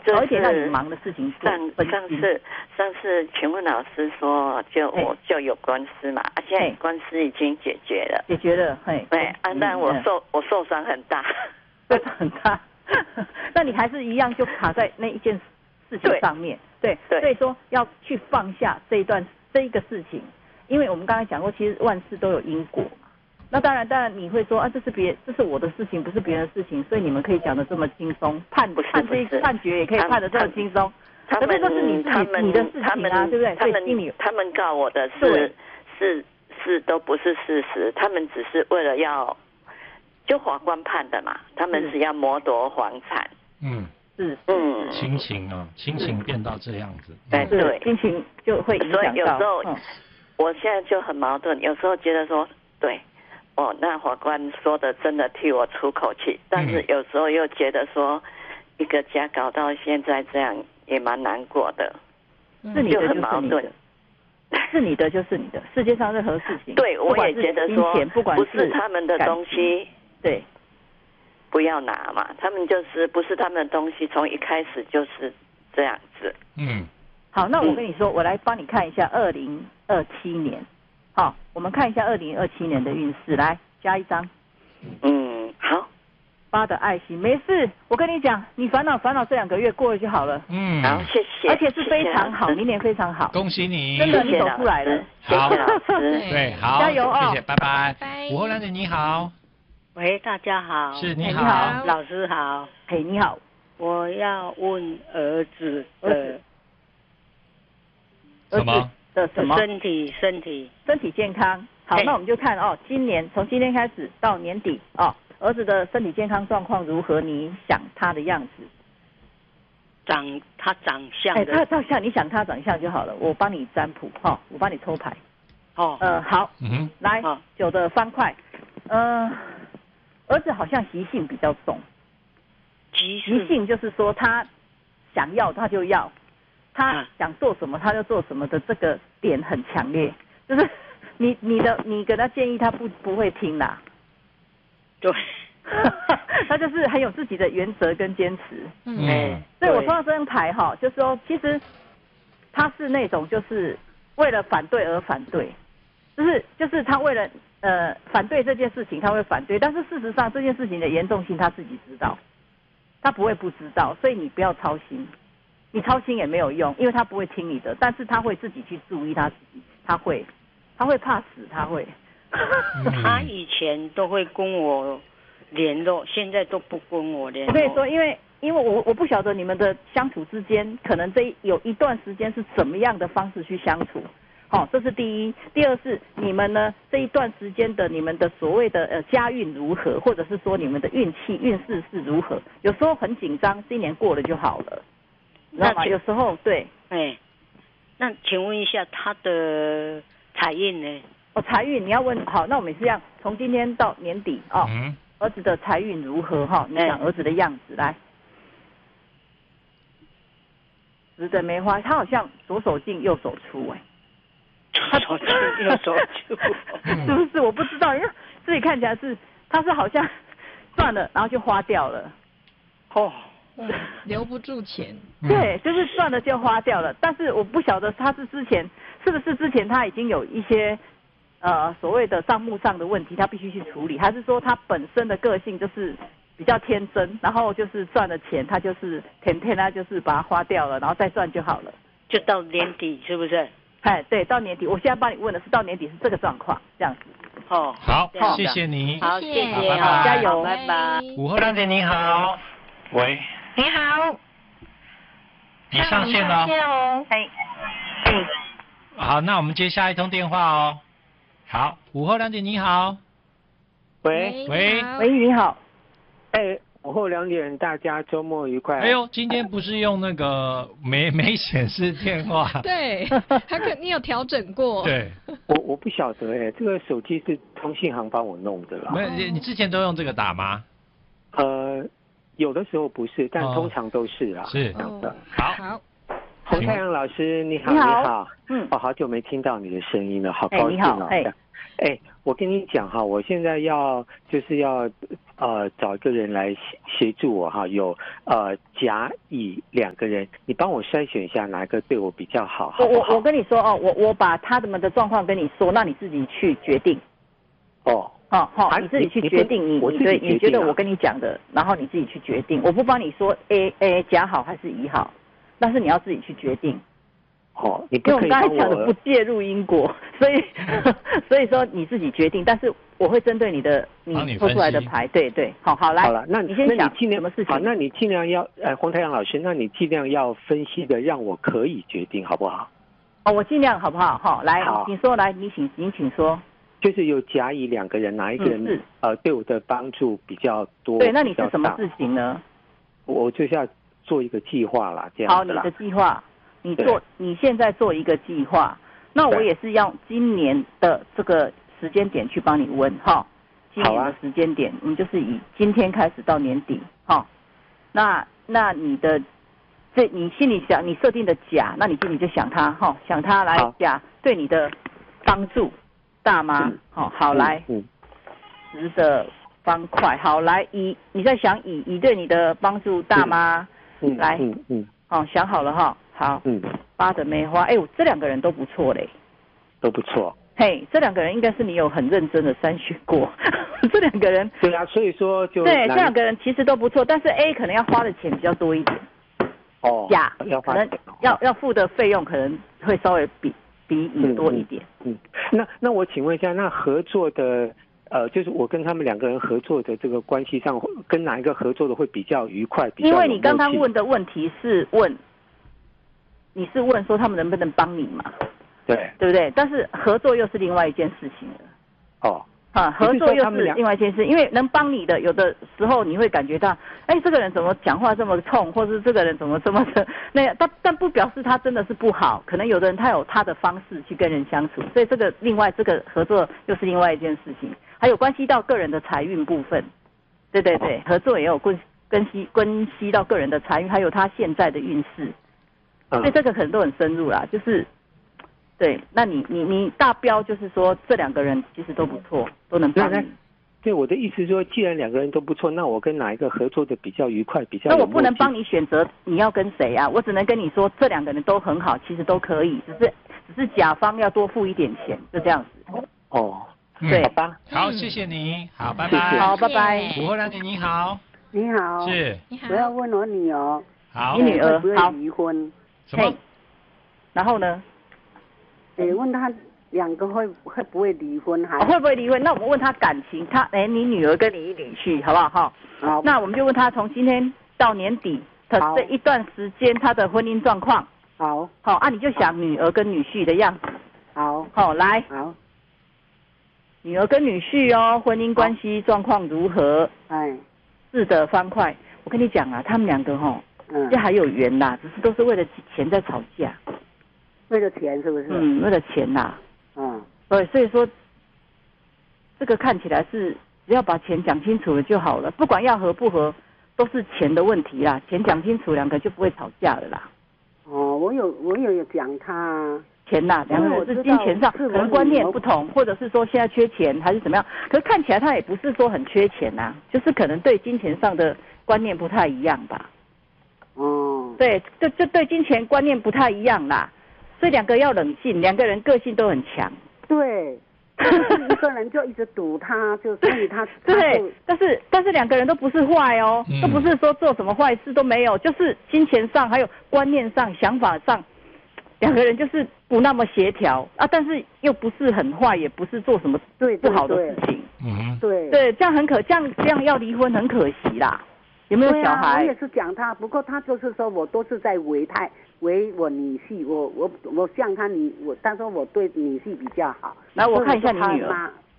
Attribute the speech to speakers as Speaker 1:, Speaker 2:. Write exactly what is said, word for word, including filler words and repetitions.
Speaker 1: 找一点让你忙的事情做。
Speaker 2: 上上次上次，请问老师说就我就有官司嘛，而且官司已经解决了，
Speaker 1: 解决了，嘿，
Speaker 2: 对啊，但我受我受伤很大，
Speaker 1: 受伤很大，那你还是一样就卡在那一件事情上面，对，
Speaker 2: 对，
Speaker 1: 所以说要去放下这一段这一个事情，因为我们刚才讲过，其实万事都有因果。那当然，当然你会说啊，这是别，这是我的事情，不是别人的事情，所以你们可以讲得这么轻松，判判这一判决也可以判得这么轻松。
Speaker 2: 他们
Speaker 1: 这是你自己你的事情啊，对不对？
Speaker 2: 他们他们告我的是是是都不是事实，他们只是为了要就法官判的嘛，他们是要谋夺房产。
Speaker 3: 嗯，
Speaker 1: 是
Speaker 3: 嗯，亲情啊，亲情变到这样子，
Speaker 2: 对对，
Speaker 1: 亲情就会影响到。
Speaker 2: 所以有时候、嗯、我现在就很矛盾，有时候觉得说对。哦，那法官说的真的替我出口气，但是有时候又觉得说，一个家搞到现在这样也蛮难过的，
Speaker 1: 是你的就是你的，是你的就是你的，世界上任何事情，
Speaker 2: 对我也觉得说，
Speaker 1: 不管
Speaker 2: 不是他们的东西，
Speaker 1: 对，
Speaker 2: 不要拿嘛，他们就是不是他们的东西，从一开始就是这样子。
Speaker 3: 嗯，
Speaker 1: 好，那我跟你说，我来帮你看一下二零二七年。好，我们看一下二零二七年的运势，来加一张。
Speaker 2: 嗯，好。
Speaker 1: 八的爱心，没事，我跟你讲，你烦恼烦恼这两个月过了就好了。
Speaker 3: 嗯，
Speaker 2: 好，谢谢。
Speaker 1: 而且是非常好，明年非常好。
Speaker 3: 恭喜你，
Speaker 1: 真的你走出来了。
Speaker 2: 谢谢老师。
Speaker 3: 对，好，
Speaker 1: 加油哦，
Speaker 3: 谢谢，拜拜。午后两点你好。
Speaker 4: 喂，大家好。
Speaker 3: 是你
Speaker 1: 好，你好，
Speaker 4: 老师好。
Speaker 1: 嘿，你好。
Speaker 4: 我要问儿子的。
Speaker 3: 什么？
Speaker 1: 的什么
Speaker 4: 身体身体
Speaker 1: 身体健康。好，那我们就看哦，今年从今天开始到年底哦，儿子的身体健康状况如何？你想他的样子？
Speaker 4: 长他长相
Speaker 1: 哎，他长相，你想他长相就好了。我帮你占卜哈、哦，我帮你抽牌。
Speaker 4: 哦，
Speaker 1: 呃，好，
Speaker 3: 嗯，
Speaker 1: 来，哦、九的方块，呃，儿子好像习性比较重。
Speaker 4: 习
Speaker 1: 习性就是说他想要他就要。他想做什么他就做什么的这个点很强烈，就是你你的你给他建议他不不会听啦，
Speaker 4: 对，
Speaker 1: 他就是很有自己的原则跟坚持。
Speaker 3: 嗯，
Speaker 1: 哎，所以我抽到这张牌哈，就是说其实他是那种就是为了反对而反对，就是就是他为了呃反对这件事情他会反对，但是事实上这件事情的严重性他自己知道，他不会不知道，所以你不要操心。你操心也没有用，因为他不会听你的，但是他会自己去注意他自己，他会，他会怕死，他会。
Speaker 4: 他以前都会跟我联络，现在都不跟我联络。
Speaker 1: 我跟你说，因为因为我我不晓得你们的相处之间，可能这有一段时间是怎么样的方式去相处，好、哦，这是第一。第二是你们呢这一段时间的你们的所谓的呃家运如何，或者是说你们的运气运势是如何？有时候很紧张，今年过了就好了。知道吗？有时候对，
Speaker 4: 哎，那请问一下他的财运呢？
Speaker 1: 哦，财运你要问好，那我们是这样，从今天到年底哦，
Speaker 3: 嗯，
Speaker 1: 儿子的财运如何哈？你讲儿子的样子来，十的梅花，他好像左手进右手出哎，
Speaker 4: 左手进右手出，
Speaker 1: 是不是？我不知道，因为自己看起来是他是好像赚了，然后就花掉了，
Speaker 4: 哦。
Speaker 5: 嗯，留不住钱。
Speaker 1: 对，就是赚了就花掉了。但是我不晓得他是之前是不是之前他已经有一些呃所谓的账目上的问题，他必须去处理，还是说他本身的个性就是比较天真，然后就是赚了钱他就是天天他就是把它花掉了，然后再赚就好了。
Speaker 4: 就到年底是不是？
Speaker 1: 哎，对，到年底，我现在帮你问的是到年底是这个状况，这样子。
Speaker 4: 哦，
Speaker 3: 好，谢谢你。
Speaker 4: 好，谢谢，
Speaker 3: 拜拜，
Speaker 1: 加油，
Speaker 4: 拜拜。
Speaker 3: 午后两点你好，喂。
Speaker 5: 你好，
Speaker 3: 你上线了。
Speaker 5: 哦。
Speaker 1: 哎，
Speaker 5: 嗯。
Speaker 3: 好，那我们接下一通电话哦。好，午后两点你好。
Speaker 6: 喂
Speaker 3: 喂
Speaker 1: 喂，你好。
Speaker 6: 哎，午后两点，大家周末愉快。
Speaker 3: 哎呦，今天不是用那个没没显示电话。
Speaker 5: 对，他可你有调整过。
Speaker 3: 对。
Speaker 6: 我我不晓得哎，这个手机是通信行帮我弄的啦。
Speaker 3: 没有，你之前都用这个打吗？
Speaker 6: 呃。有的时候不是，但通常都是啦。
Speaker 3: 哦、是
Speaker 6: 这样的。
Speaker 3: 好。
Speaker 5: 好。
Speaker 6: 洪太阳老师，你好，
Speaker 1: 你好。
Speaker 6: 你好嗯。哦，好久没听到你的声音了，好高兴哦。
Speaker 1: 哎，
Speaker 6: 哎，我跟你讲哈，我现在要就是要呃找一个人来协协助我哈，有呃甲乙两个人，你帮我筛选一下哪一个对我比较好，好不好？
Speaker 1: 我我我跟你说哦，我我把他们的状况跟你说，那你自己去决定。
Speaker 6: 哦。
Speaker 1: 哦好、哦，你自己去决定你，你
Speaker 6: 你对、啊、
Speaker 1: 你觉得我跟你讲的，然后你自己去决定，我不帮你说 A A 甲好还是乙好，但是你要自己去决定。
Speaker 6: 哦，你不可以
Speaker 1: 因为我们刚才讲的不介入因果，所以所以说你自己决定，但是我会针对你的你抽出来的牌，对对，好好来，
Speaker 6: 好了，那
Speaker 1: 你先想
Speaker 6: 尽量
Speaker 1: 什么事情？
Speaker 6: 好，那你尽量要呃黄太阳老师，那你尽量要分析的让我可以决定，好不好？
Speaker 1: 哦，我尽量好不好？好，来，
Speaker 6: 好
Speaker 1: 你说来，你请你请说。
Speaker 6: 就是有甲乙两个人，哪一个人、嗯、呃对我的帮助比较多？
Speaker 1: 对，那你是什么事情呢？
Speaker 6: 我就是要做一个计划啦，这样子。
Speaker 1: 好，你的计划，你做你现在做一个计划，那我也是要今年的这个时间点去帮你问哈。今年的时间点，你就是以今天开始到年底哈。那那你的这你心里想你设定的甲，那你心里就想他哈，想他来甲对你的帮助。大吗？好、嗯，好来，
Speaker 6: 嗯，
Speaker 1: 十的方块，好来乙，你在想乙乙对你的帮助大吗？
Speaker 6: 嗯，
Speaker 1: 来，
Speaker 6: 嗯嗯，
Speaker 1: 好、哦、想好了哈，好，
Speaker 6: 嗯，
Speaker 1: 八的梅花，哎，这两个人都不错嘞，
Speaker 6: 都不错，
Speaker 1: 嘿，这两个人应该是你有很认真的筛选过，这两个人，
Speaker 6: 对啊，所以说就
Speaker 1: 对，这两个人其实都不错，但是 A 可能要花的钱比较多一点，
Speaker 6: 哦，
Speaker 1: 甲
Speaker 6: 要
Speaker 1: 可能要要付的费用可能会稍微比。比乙多一点。
Speaker 6: 嗯，嗯那那我请问一下，那合作的呃，就是我跟他们两个人合作的这个关系上，跟哪一个合作的会比较愉快？比较
Speaker 1: 因为你刚刚问的问题是问，你是问说他们能不能帮你嘛？
Speaker 6: 对，
Speaker 1: 对不对？但是合作又是另外一件事情了。
Speaker 6: 哦。
Speaker 1: 啊，合作又是另外一件事，因为能帮你的，有的时候你会感觉到，哎，这个人怎么讲话这么冲，或是这个人怎么这么的那个，但但不表示他真的是不好，可能有的人他有他的方式去跟人相处，所以这个另外这个合作又是另外一件事情，还有关系到个人的财运部分，对对对，合作也有关关系关系到个人的财运，还有他现在的运势，所以这个可能都很深入啦，就是。对，那你你你大标就是说这两个人其实都不错，都能帮你。
Speaker 6: 对，我的意思是说，既然两个人都不错，那我跟哪一个合作的比较愉快，比较有默契？
Speaker 1: 那我不能帮你选择你要跟谁啊，我只能跟你说这两个人都很好，其实都可以，只是只是甲方要多付一点钱，就这样子。
Speaker 6: 哦，
Speaker 1: 对，
Speaker 6: 好吧。
Speaker 3: 好，谢谢你，好，拜拜。
Speaker 1: 好，拜拜。
Speaker 3: 午后兰姐你好。
Speaker 7: 你好。
Speaker 3: 是。
Speaker 5: 你好。
Speaker 7: 我要问我女儿。
Speaker 3: 好。
Speaker 1: 你女儿
Speaker 7: 会不会离婚？
Speaker 3: 什么？
Speaker 1: 然后呢？
Speaker 7: 诶、欸，问他两个会会不会离婚还、
Speaker 1: 哦？会不会离婚？那我们问他感情，他哎、欸，你女儿跟你女婿好不好？哈。
Speaker 7: 好。
Speaker 1: 那我们就问他从今天到年底的这一段时间他的婚姻状况。
Speaker 7: 好。
Speaker 1: 好啊，你就想女儿跟女婿的样子。
Speaker 7: 好。
Speaker 1: 好，来。
Speaker 7: 好。
Speaker 1: 女儿跟女婿哦，婚姻关系状况如何？
Speaker 7: 哎。
Speaker 1: 四的方块，我跟你讲啊，他们两个哈，嗯，这还有缘啦，只是都是为了钱在吵架。
Speaker 7: 为了钱是不是？
Speaker 1: 嗯，为了钱呐。
Speaker 7: 嗯。
Speaker 1: 对，所以说这个看起来是只要把钱讲清楚了就好了，不管要合不合，都是钱的问题啦。钱讲清楚，两个就不会吵架了啦。
Speaker 7: 哦，我有我有有讲他
Speaker 1: 钱呐，两个人是金钱上可能观念不同，或者是说现在缺钱还是怎么样。可是看起来他也不是说很缺钱呐，就是可能对金钱上的观念不太一样吧。
Speaker 7: 哦。
Speaker 1: 对，就就对金钱观念不太一样啦。所以两个要冷静，两个人个性都很强。
Speaker 7: 对，就是一个人就一直堵他，就所以他
Speaker 1: 对，但是但是两个人都不是坏哦，嗯、都不是说做什么坏事都没有，就是金钱上还有观念上、想法上，两个人就是不那么协调啊。但是又不是很坏，也不是做什么不好的事情。
Speaker 3: 嗯，
Speaker 7: 对
Speaker 1: 对，这样很可，这样这样要离婚很可惜啦。有没有小孩？
Speaker 7: 啊、我也是讲他，不过他就是说我都是在为他。为我女婿，我我我像他女我，他说我对女婿比较好。
Speaker 1: 来，我看一下你女儿。